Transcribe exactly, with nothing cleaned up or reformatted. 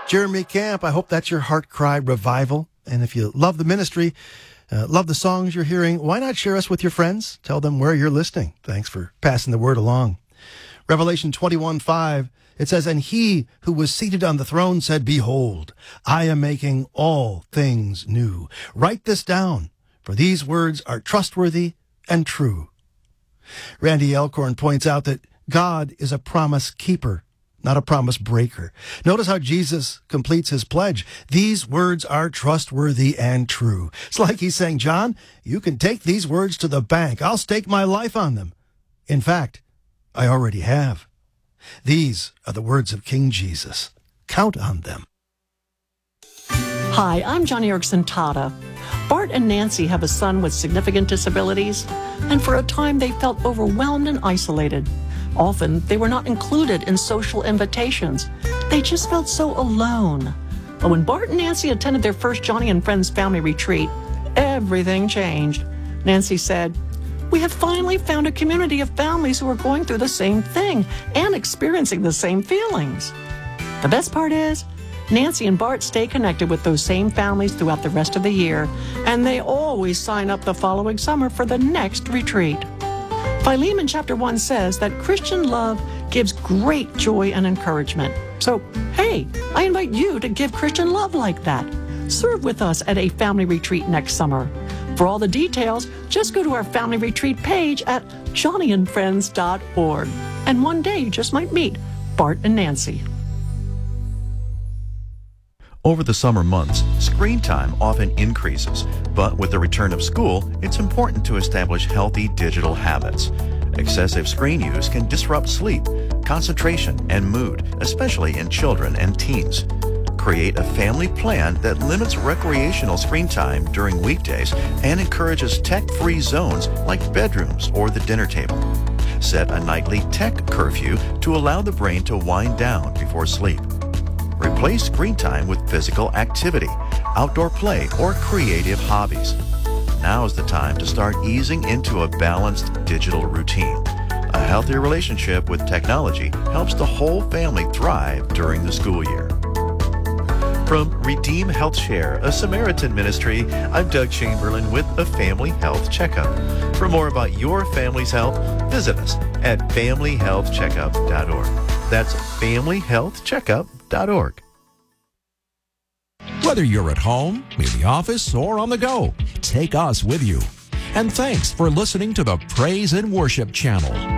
Jeremy Camp, I hope that's your heart cry, revival. And if you love the ministry, uh, love the songs you're hearing, why not share us with your friends? Tell them where you're listening. Thanks for passing the word along. Revelation twenty-one five, it says, "And he who was seated on the throne said, Behold, I am making all things new. Write this down, for these words are trustworthy and true." Randy Alcorn points out that God is a promise keeper, not a promise breaker. Notice how Jesus completes his pledge. These words are trustworthy and true. It's like he's saying, John, you can take these words to the bank. I'll stake my life on them. In fact, I already have. These are the words of King Jesus. Count on them. Hi, I'm Johnny Erickson Tata. Bart and Nancy have a son with significant disabilities, and for a time they felt overwhelmed and isolated. Often, they were not included in social invitations. They just felt so alone. But when Bart and Nancy attended their first Johnny and Friends family retreat, everything changed. Nancy said, "We have finally found a community of families who are going through the same thing and experiencing the same feelings." The best part is, Nancy and Bart stay connected with those same families throughout the rest of the year, and they always sign up the following summer for the next retreat. Philemon chapter one says that Christian love gives great joy and encouragement. So, hey, I invite you to give Christian love like that. Serve with us at a family retreat next summer. For all the details, just go to our family retreat page at johnny and friends dot org. And one day you just might meet Bart and Nancy. Over the summer months, screen time often increases, but with the return of school, it's important to establish healthy digital habits. Excessive screen use can disrupt sleep, concentration, and mood, especially in children and teens. Create a family plan that limits recreational screen time during weekdays and encourages tech-free zones like bedrooms or the dinner table. Set a nightly tech curfew to allow the brain to wind down before sleep. Replace screen time with physical activity, outdoor play, or creative hobbies. Now is the time to start easing into a balanced digital routine. A healthy relationship with technology helps the whole family thrive during the school year. From Redeem Health Share, a Samaritan ministry, I'm Doug Chamberlain with a Family Health Checkup. For more about your family's health, visit us at family health checkup dot org. That's family health checkup dot org. Whether you're at home, in the office, or on the go, take us with you. And thanks for listening to the Praise and Worship Channel.